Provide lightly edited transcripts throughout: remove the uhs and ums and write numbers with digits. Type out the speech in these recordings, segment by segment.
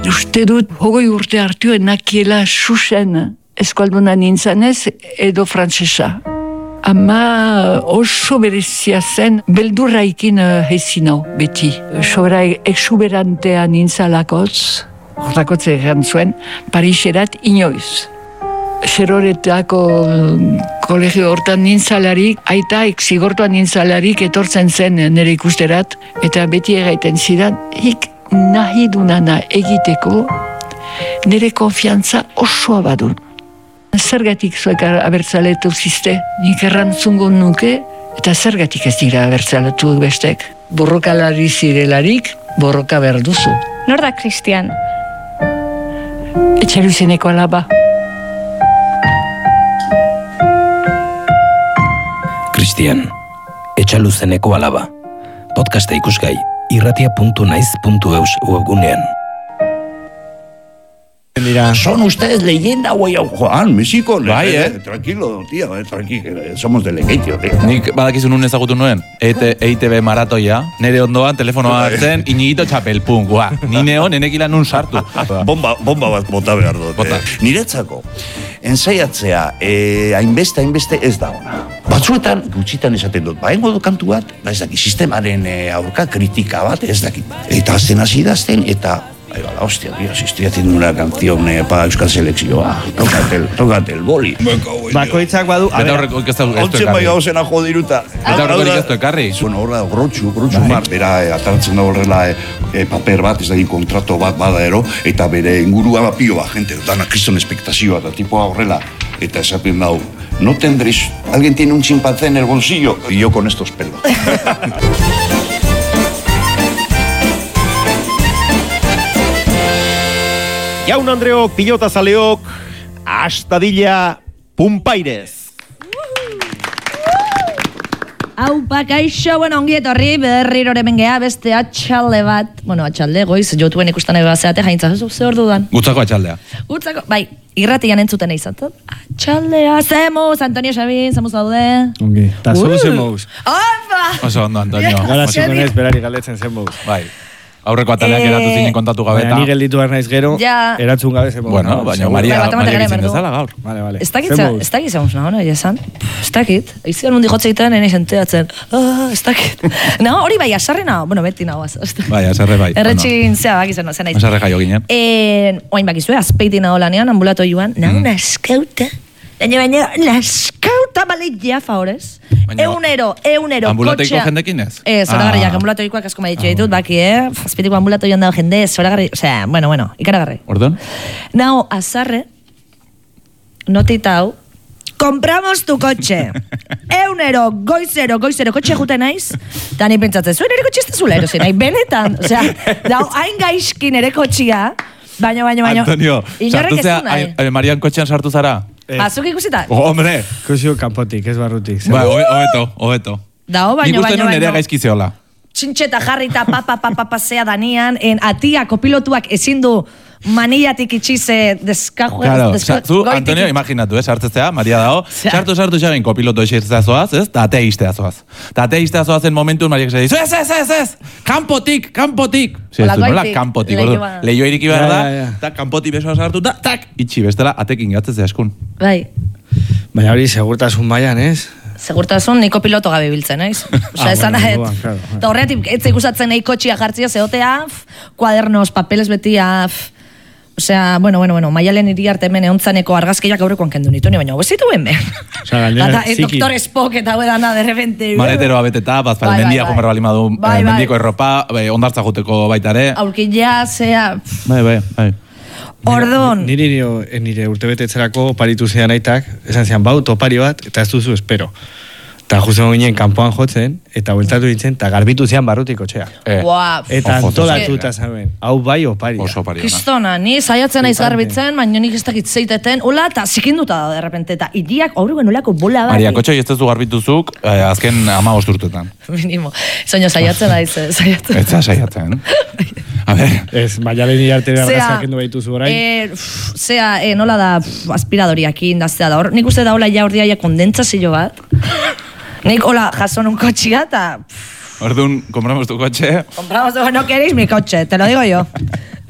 Uste dut, 20 urte hartu nakiela susen eskualduna nintzanez edo frantsesa. Ama oso berezia zen, beldurraikin hezin hau beti. Sobera exuberantea nintzalakotz, hortakotze egan zuen, Pariserat inoiz. Xeroretako kolegio hortan nintzalarik, aita zigortuan nintzalarik etortzen zen nire ikusterat, eta beti egaiten zidan, hik nahi dunana egiteko, nire konfiantza osoa badun. Zergatik zuek abertzaletu ziste, nik errantzungo nuke, eta zergatik ez dira abertzaletu bestek. Borrokalari zirelarik, borroka behar duzu. Nor da Cristian? Etxeluzeneko alaba. Cristian, Etxaluzeneko alaba. Podcasta ikusgai, irratia.naiz.eus webgunean. Mira. Son ustedes leyenda, güey, Juan, México. Tranquilo, tío, tranquilo. Somos delegatio, tío. Nik badakizu nun ezagutu nuen. EITB maratoia. Nere ondoan telefonoa hartzen, Iñiguito txapelpun, gua. Ni neon, enekila nun sartu. Bomba bat bota behar dut. Niretzako, ensaiatzea, hainbeste ez da ona. Batzuetan, gutxitan esaten dut, baengo kantu bat, ez dakit, sistemaren aurka kritika bat, ez dakit. Eta azten hasi dazten, eta hostia, tío, si estoy haciendo una canción para Euskal Selekzioa. Tócate el boli. Bakoitzak badu. Eta horreko ikastu ekarri. Ontsen bai gauzena jodiruta. Eta horreko ikastu ekarri. Bueno, horra, grotxu mar. Bera, atartzen da horrela paper bat, ez da kontrato bat bada ero, eta bere ingurua pio bat, gente, dana kriston espektazioa, eta tipoa horrela. Eta esaten dau, no tendréis, alguien tiene un chimpancé en el bolsillo, y yo con estos pelos. Jaun Andreok, pilotazaleok, astadilla Pumpairez. Aupa, kaixo, ongi etorri, berriro hemen geha, beste atxalde bat. Bueno, atxalde, goiz, jotuen ikustan ebe bazeate, jaintza, ze hor dudan? Gutzako atxaldea. Gutzako, bai, irratian entzuten eizatot. Atxaldea, zemuz, Antonio Xabin, zemuz daude. Ongi, eta zu zemuz. Opa! Oso ondo, Antonio. Gara zukenez, berari galetzen zemuz. Bai. Aurreko ataleak eratu zinen kontatu gabeta. Baina ni gelditu naiz gero, erantzun gabe zemuz. Bueno, baina Maria bitzen dezala gaur. Vale. Ez dakit zemuz nago, nahi esan. Ez dakit. Eizian mundi jotze egiten, nene senteatzen. Ez dakit. No, hori bai, asarre nago. Bueno, beti nago. Bai, asarre bai. Erretxin zea bakizan, zen naiz. Asarre jaio ginen. Oain bakizue, azpeiti nago lanean, ambulato joan. Nago naskauta. Baina, naskauta balit ja, favorez. Eunero, ambulatoiko jendekin ez? Zoragarriak, ambulatoikoak asko maitxo ditut, baki, azpeitiko ambulato joan dago jende, zoragarri, osea, bueno, ikaragarri. Ordon? Nago, azarre, notitau, compramos tu coche. Eunero, goizero, kotxe jute naiz, eta ni pentsatzen, zuen ere kotxe ez zula erosi, nahi benetan, osea, dau, hain gaizkin ere kotxia, baino. Antonio, sartu zea, Marian kotxean sartu zara? Bazuk ikusita? Hombre! Kusio kanpotik, ez barrutik. Bai, hobeto. Dao, baino. Nik uste nun nerea gaizkizeola. Txintxeta jarrita papazea danian, atia kopilotuak ezin du manillatik itxize deskajue. Claro, zu, Antonio, imaginatu, sartzea, Maria dao, sartu xabein kopiloto esirtzea zoaz, ez? Ta atea iztea zoaz. Ta atea iztea zoazen momentun, Maria que se dizu, ez! Kanpotik! Nola, kanpotik, lehio iriki behar da, eta kanpotik besoa sartu, tak, itxi, bestela, atekin gatzezea eskun. Bai. Baina hori, segurtasun mailan, ez? Segurtasun niko piloto gabe biltzen, naiz? Osa, esan ahet. Eta horretik, ez ikusatzen nahi kotxia jartzia zeotea, kuadernos, papeles betia, osea, bueno, maialen iri arte hemen eontzaneko argazkiak aurrekoan kendu nitu, baina hobezitu hemen. Eta Dr. Spock eta huedana, de repente. Maleteroa beteta, bazpal mendia joan berbalima du, mendiko erropa, ondartza juteko baitare. Aurkila, zea. Bai. Ordon. Nire urtebetetzerako oparitu zean aitak, esan zean, bauto opari bat, eta ez duzu espero. Eta justu ginen kanpoan jotzen, eta bueltatu nintzen, eta garbitu zean barrutiko txea. Eta antolatuta zaben, hau bai opari. Oso opari. Kristona, ni saiatzen naiz garbitzen, baina nik ez dakit zeiteten, hola, eta zikinduta da, derrepente, eta iriak aurruen olako bola da. Maria, kotxe ez duzu garbituzuk, azken 15 urtetan. Minimo. Soño saiatzen naiz, saiatzen. Etza saiatzen. A ver. Ez, maialen iri argazak endu behituzu orain. Nola da aspiradoriakin, daztea da hor. Nik uste da hola ja hor diaia kondentzazio bat. Nik hola jason un kotxia eta... Orduan, compramos tu coche. No queréis mi coche, te lo digo yo.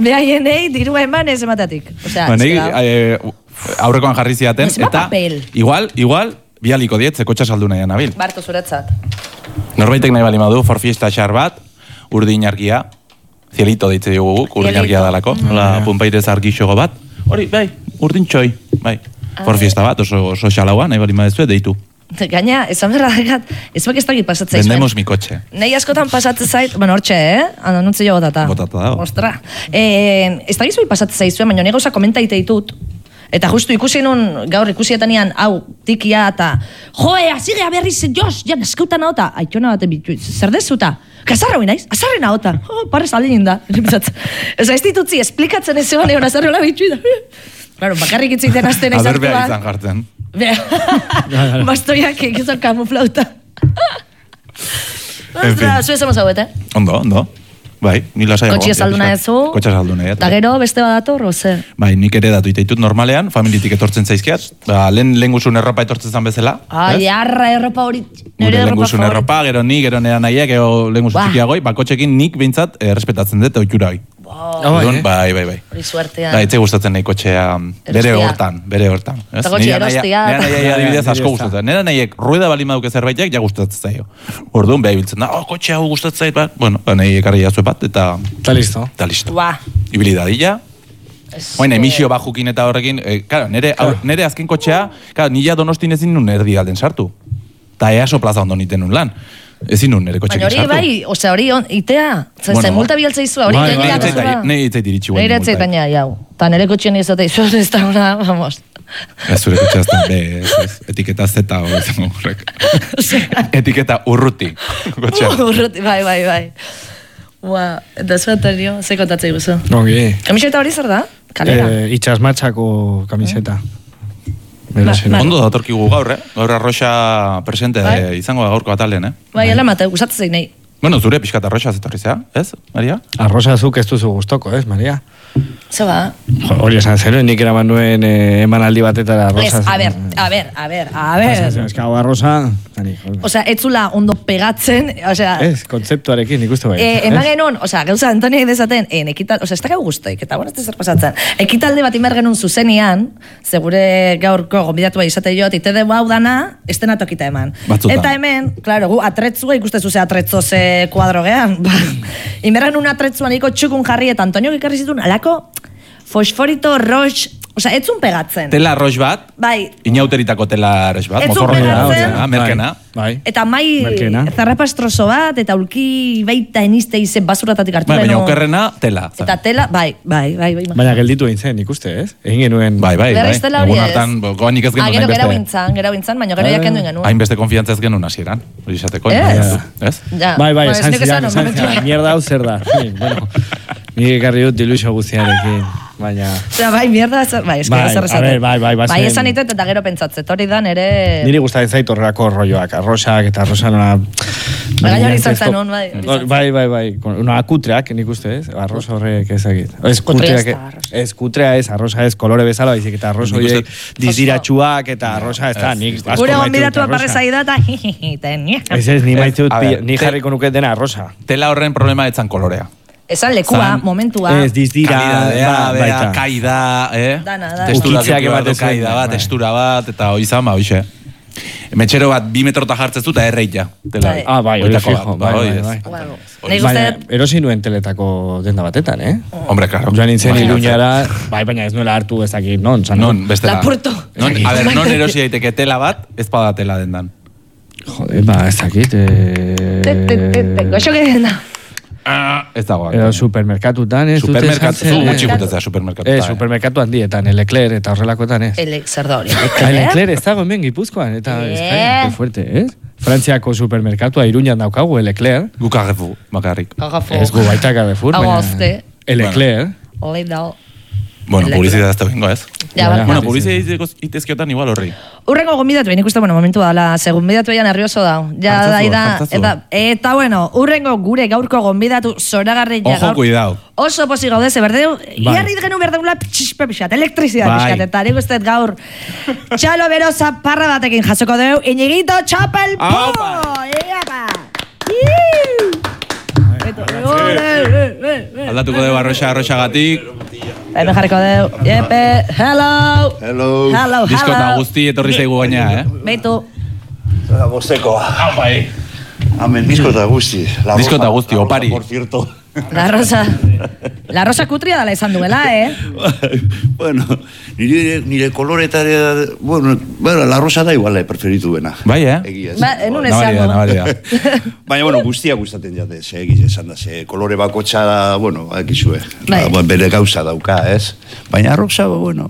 behaienei diru eman ez ematatik. Osea, aurrekoan jarri ziaten, eta igual, bialiko diet, zeko txasaldu nahian nabil. Bartu zuretzat. Norbaitek nahi bali madu, forfiesta xar bat, urdin argia, zielito deitze dugu guk, urdin argia dalako, pumpairez argixogo bat, hori, bai, urdin txoi, bai. Forfiesta bat, oso xalaua, nahi bali madezu, deitu. Gaina, esan berra dagat, ez bak ez dakit pasatzea izuen. Vendemos mi kotxe. Nei askotan pasatzen zait, bueno, hortxe, anuntzi jo gotata. Botata da. Ostra. Ez dakit zui pasatzea izuen, baina nire gauza komentaite ditut. Eta justu ikusi nun, gaur ikusietanian, hau, tikia eta, joe, azigea berriz, jos, jan, eskeuta naota. Aitxona bat ebitu, zer dezuta? Kasarra hoi naiz, azarre naota. Parrez alde da. Ez ditutzi, esplikatzen ez zegoen egon azarre hola bitu da. Claro, bakarrik itziten azten izan. Aberbea izan jartzen. Bastoiak egizan kamuflauta. Ostra, zu ezamos hauet, Ondo. Bai, nila saiago. Kotxia salduna ezu. Kotxia salduna, eta gero, beste badator, oze? Bai, nik ere datu iteitut normalean, familitik etortzen zaizkiat. Lehen guzun erropa etortzen zan bezala. Ai, arra erropa hori. Lehen guzun erropa, gero nera nahiak, gero lehen guzun txikiagoi, bakotxekin nik behintzat errespetatzen dut, oitxura hoi. Bai. Hori suertea. Da, etxe gustatzen nahi kotxea bere hortan. Eta kotxe erostia. Nera nahi adibidez asko gustatzen. Nera nahiek rueda balimaduke zerbaitek, ja gustatzen zaio. Orduan, beha biltzen da, kotxe hau gustatzen zait, bueno, nahi ekarri jazue bat, eta... Ta listo. Ibili dadila. Oina, emisio bajukin eta horrekin, nere azken kotxea, nila Donostin ezin nun erdi alden sartu. Ta EASO plaza ondo niten nun lan. Ezin nun nere kotxekin sartu. Baina hori bai, hori itea, zain multa bialtza izua, hori itea. Nei itzait iritsi guen. Nire itzait baina, jau. Ta nire kotxean izate, izuz ez da una, vamos. Ez zure kotxeaz da, etiketa zeta horrek. Etiketa urruti. Urruti, bai. Ua, eta zuetario, ze kontatzei guzu. Ongi. Kamiseta hori zer da? Kalera? Itxasmatxako kamiseta. Ondo datorkigu gaur, Gaur arroxa presente izango da gaurko atalean, Bai, alamate, gustatzen nahi. Bueno, zure pixkat arroxa zetorri zea, ez, Maria? Arroxa zuk ez duzu gustoko, ez, Maria? Zer ba? Hori esan zero, nik eraman nuen emanaldi batetara arroxa. A ver. Ez hau arroxa... Osea, etzula ondo pegatzen, osea... Ez, kontzeptuarekin ikustu bai. Eman genuen, osea, gauza Antonia dezaten, osea, ez dakau guztoik, eta bueno, ez zer pasatzen. Ekitalde bat imer genuen zuzenian, segure gaurko gombidatu bai izate jot, ite dugu hau dana, estenatokita eman. Batzuta. Eta hemen, klaro, gu atretzua ikustezu ze atretzo ze kuadro gehan. Imer genuen atretzuan iko txukun jarri eta Antonio ikarri zituen, alako fosforito rox, osea, etzun pegatzen. Tela rox bat, bai. Inauteritako tela rox bat, etzun pegatzen, merkena. Bai. Eta mai zarrapastroso bat, eta ulki baita enizte izen basuratatik hartu baina okerrena, tela. Eta tela, bai. Baina gelditu egin zen, ikuste, ez? Egin genuen... Bai. Berriz tela hori ez. Egun hartan, goanik ez genuen hainbeste. Gero gintzan, baina gero jaken duen genuen. Hainbeste konfiantza ez genuen hasieran, hori izateko. Ez? Bai, esan zidan, mierda hau zer da. Bueno, nik ekarri dut diluixo guztiarekin, baina... Osea, bai, mierda, bai, eskera zer esaten. Bai, esan ditet eta gero pentsatzet, hori da nere... Niri gustatzen zait horrelako rolloak, arroxak eta arroxan... Gaina hori izan hon, bai. Bai. Kutreak, nik uste ez, arroz horrek ezagit. Ez kutrea ez, arroza ez, kolore bezala, baizik eta arroz horiek dizdiratxuak eta arroza ez da, nik asko gure gonbidatua parrezai da eta... Ez, ni maitut, ni jarriko nuket dena arroza. Tela horren problema etzan kolorea. Esan lekua, momentua. Ez, dizdira, baita. Kaida, Testurak ebateko kaida bat, testura bat, eta hoi zan, hoxe. Metxero bat, 2 metrota jartzez dut, erreita. Bai, hori fijo. Baina, erosi nuen teletako denda batetan, Hombre, claro. Joan nintzen Iruñara, baina ez nuela hartu ezakit, non? Non, bestela. Lapurto. A ver, non erosi daiteke tela bat, ez pada tela dendan. Jode, ezakit. Goxo que denda. Ez dago. Supermerkatutan, ez dute jartzen. Gutxikutetzea supermerkatutan. Supermerkatu handietan, Leclerc eta horrelakotan, ez. Zer da hori. Leclerc ez dago hemen Gipuzkoan, eta que fuerte, ez? Frantziako supermerkatua Iruñan daukagu, Leclerc. Gu Carrefour, bakarrik. Ez gu baita Carrefour, baina... Leclerc. Bueno, publizitate ez da bingo, ez? Bueno, publizitate itezkiotan igual horri. Urrengo gombidatu, behin ikusten, momentu da, segun bidatu ean nervioso da. Eta bueno, urrengo gure gaurko gombidatu zoragarri ja gaur. Ojo, cuidao. Oso posi gaude, ze berdeu, iarrit genu berdeula txispe pixat, elektrizidad pixat, eta nik usteet gaur txalo beroza parra batekin jasoko deu, Iñiguito Txapelpo! Iapa! Aldatuko dugu arroxagatik. Hemen jarriko dugu. Jepe, hello. Diskota guzti etorri zaigu gaina, Beitu. Bosteko. Bai. Amen, diskota guzti. Diskota guzti, opari. Por cierto. La rosa kutria dala izan duela, Bueno, nire koloretarea, bueno, la rosa da igual, preferitu bena. Bai, Enun esango. Baina, bueno, guztia gustaten jate, egiz esan da, kolore bakotxa da, bueno, ekizue, bere gauza dauka, ez? Baina rosa, bueno...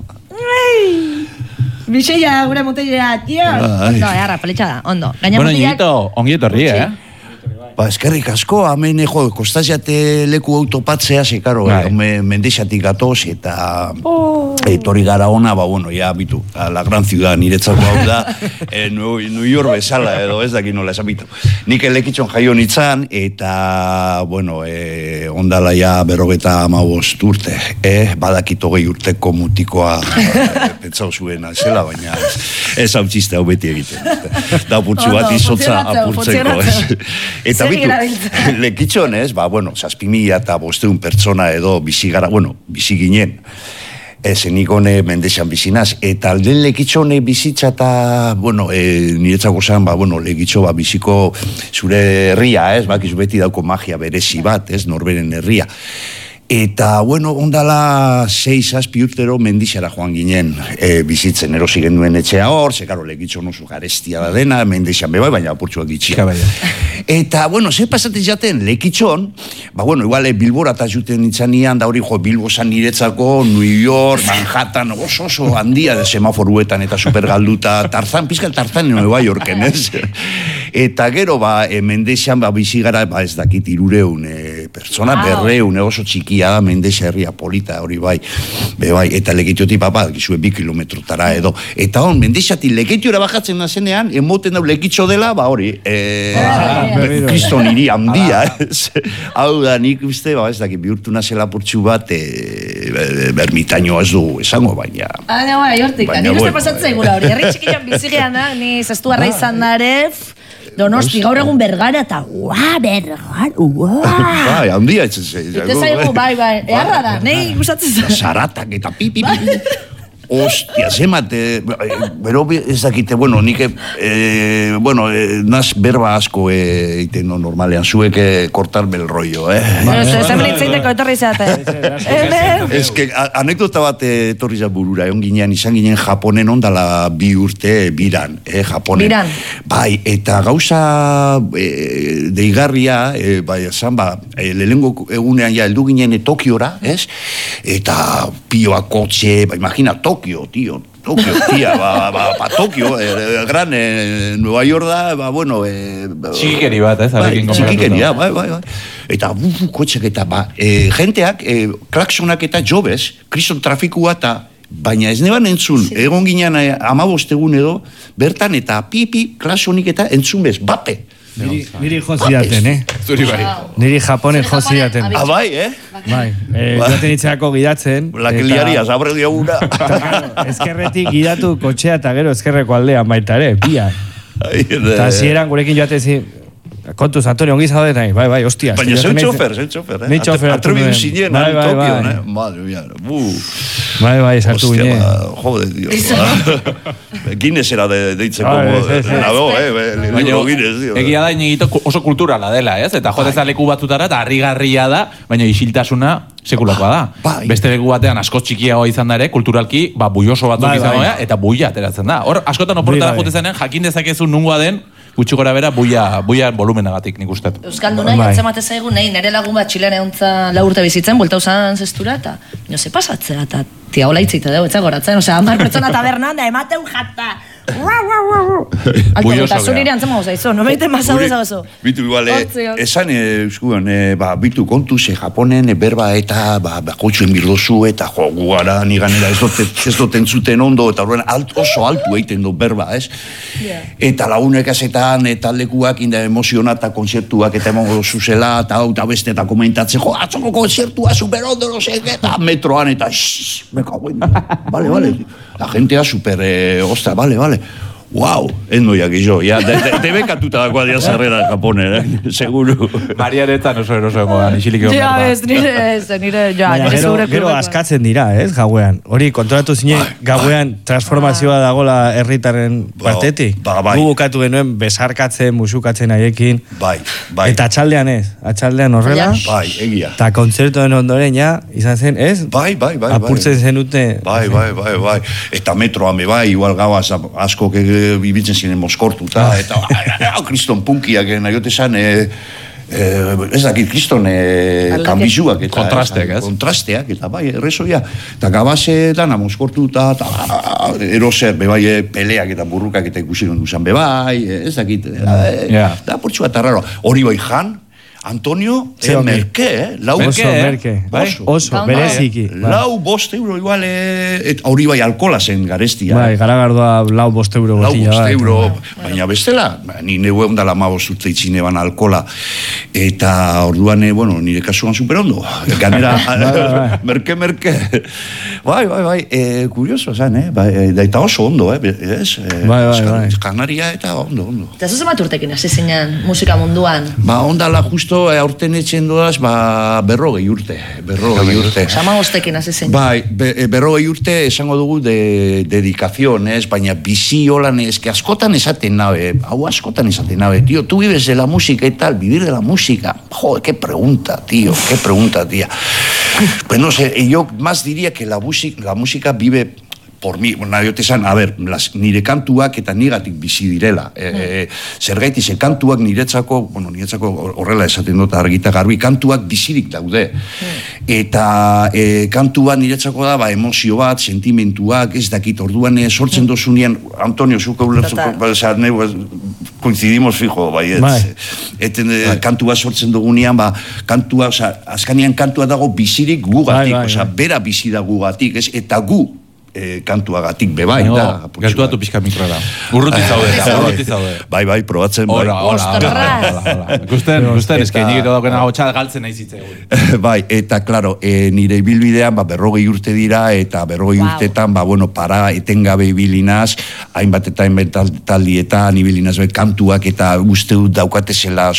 Bixeia, gure mutilea, tio! Ondo, jarra, peletxa da, ondo. Bueno, Ñeguito, ongi etorri, Ba, eskerrik asko, hemen, kostazjate leku autopatzea, karo, mendexatik gatoz, eta etorri gara ona, ba, bueno, ya, bitu, la gran ciudad, niretzako hau da, New York bezala, edo ez dakit nola esan bitu. Nik elekitxon jaio nitzan, eta, bueno, ondala ja 55 urte, badakito 20 urteko mutikoa pentsau zuena, zela, baina ez hau txiste hau beti egiten. Da apurtzu bat izotza apurtzeko, ez. Eta bitu, lekitxon ez, ba, bueno, 7.500 pertsona edo bizi gara, bueno, bizi ginen, nik hone mendexan bizinaz, eta alden lekitxone bizitza eta, bueno, niretzako zan, ba, bueno, lekitxo, ba, biziko zure herria, ez, bakizu beti dauko magia berezi bat, ez, norberen herria. Eta, bueno, ondala 6-7 urtero mendixara joan ginen bizitzen erosi genuen etxea hor, karo, lekitxo nozu garestia da dena, mendixan bebai, baina apurtxuak ditxia. Eta, bueno, ze pasatzen jaten, lekitxon, ba, bueno, igual Bilbora eta juten nitzanian, da hori, Bilbo zan niretzako, New York, Manhattan, oso handia de semaforuetan eta supergalduta, Tarzan, pizkal Tarzan en Nueva Yorken, ez? Eta gero, ba, mendixan, ba, bizigara, ba, ez dakit 300 pertsona, 200, oso txikia da, mendexa herria polita, hori bai, eta lekitiotik papa, gizue 2 kilometrotara edo, eta hon, mendexatik lekitiora bajatzen nazenean, emoten dau lekitxo dela, ba hori, kriston hiri handia, hau da, nik uste, ba, ez dakit, bihurtu nazela purtsu bat, bermitaino ez du esango, baina... Hortik, nire uste pasatzen egula hori, herri txikian bizigean da, ni zestu arra izan daref, Donosti, gaur egun Bergara eta Bergara, Bai, handia etxen zei. Ite zaigu, bai, eharra da, nahi gustatzen zen. Zaratak eta pipi. Ostia, zemat, bero ez dakite, bueno, nik, naz berba asko iten normalean, zuek kortarme el rollo, Zemen itzeiteko etorri zeate. Ez que, anekdota bat etorri za burura, izan ginen Japonen ondala 2 urte biran, Japonen. Biran. Bai, eta gauza deigarria, bai, esan, lehengo egunean ja heldu ginen Tokiora, ez? Eta pioa kotxe, imagina, Tokio, tia, Tokio, gran Nueva York da, bueno... Txikikeri bat, txikikeria, bai. Eta kotxek eta, jenteak, klaksonak eta jobez, kriston trafikua eta, baina ez neban entzun, egon ginen 15 egun edo, bertan eta pipi, klasonik eta entzun bez, bape. Niri jozidaten, Zuri bai. Niri Japonen jozidaten. Bai, Bai, joaten itxeako gidatzen. Lakiliaria, zabre diaguna. Ezkerretik gidatu kotxea eta gero ezkerreko aldean baita ere, pia. Eta zieran gurekin joaten kontuz, Antonio, ongi zaude nahi, bai, hostia. Baina zeu txofer, Ni txofer. Atrebidu zinen, Tokio, madre mía. Bai, sartu ginen. Jode, dio. Guinness era deitzeko. Libro Guinness, dio. Egia da, Ñeguito oso kulturala dela, ez? Eta jodeza leku batzutara, eta harrigarria da, baina isiltasuna sekulakoa da. Beste leku batean asko txikiagoa izan da ere, kulturalki, buioso batzuk izango da, eta buia ateratzen da. Hor, askotan oportara jotezenean, jakin dezakezu nungoa den, gutxi gora bera, buia volumenagatik nik ustet. Euskalduna, jantzemate zaigu, nire lagun bat Txilean eguntza 4 urte bizitzen, buelta usan zestura, eta no se pasatzea, eta tia hola itzeite dugu, etzagoratzen, osea, 10 pertsona tabernan, da emateu jata. Alto, eta zunire antzema gozaizu, no meite mazau ezagozu. Bitu, igual, esan, eskuan, bitu kontu, Japonen, berba eta, bakotxuen birdozu, eta gu gara, niganera, ez doten zuten ondo, eta horren oso altu egiten du berba, ez? Eta lagunek azetan, eta lekuak inda emozionata konzertuak, eta emongo zuzela, eta hau, eta beste, eta komentatzen, atzoko konzertua, super ondo, no sé, eta metroan, eta me cago en... Vale. La gente super, ostra, vale. Wow, ez noiak izo, ja, debekatuta dagoa dia zarrera Japonen, seguru. Mariaretan oso eroso ixilik egon behar da. Nire, gero askatzen dira, ez, gauean. Hori, kontrolatu zinen, gauean transformazioa dagoela herritarren partetik. Gu bukatu genuen besarkatzen, musukatzen haiekin. Bai. Eta atxaldean ez, atxaldean horrela. Bai, egia. Eta kontzertoen ondoren ja, izan zen, ez? Bai. Apurtzen zenute. Bai. Eta metroan bai, igual gau asko bibitzen ziren moskortuta, eta kriston punkiak nahi esan, ez dakit kriston kanbizuak, kontrasteak, eta bai, errezoia, eta gabaze dana moskortuta, eta eroser, bebai, peleak eta burrukak eta ikusiron duzan, bebai, ez dakit, da portxua eta raro, hori bai jan, Antonio, merke, oso, bereziki. Lau bost euro, igual, hori bai alkola zen garestia. Bai, garagardoa lau bost euro botila. Lau bost euro, baina bestela, ni neu egon dala mabos urte itxine ban alkola, eta orduan, nire kasuan superondo. Ganera, merke. Bai, kurioso zen, eta oso ondo, ez? Bai. Kanaria eta ondo. Eta zuzen bat urtekin hasi zinean musika munduan? Ondala justo aurten etxen doaz, 40 urte. Samagostekin hasi zen. Bai, 40 urte esango dugu dedikazion, ez? Baina bizi holan eske askotan esaten nabe, tío, tú vives de la música y tal, vivir de la música. Joder, qué pregunta, tío. Pues no sé, yo más diría que la música vive por mí, nahi esan, nire kantuak eta nigatik bizi direla. Zergaitik, kantuak niretzako horrela esaten dut argita garbi, kantuak bizirik daude. Eta kantua niretzako da, emozio bat, sentimentuak, ez dakit, orduan sortzen dozunean, Antonio, zuko coincidimos fijo, kantua sortzen dugunean, kantua, azkanean kantua dago bizirik gugatik, bera bizi da gugatik, eta gu kantuagatik bebai da. Gertuatu pixka mikrora. Urruti zaude. Bai, probatzen. Hola. Gusten, eski nigito daukena hotxal galtzen nahi zitzea. Bai, eta, klaro, nire ibilbidean, 40 urte dira, eta 40 urtetan, para etengabe ibilinaz, hainbat eta hainbat taldietan ibilinaz, kantuak, eta uste dut daukatezela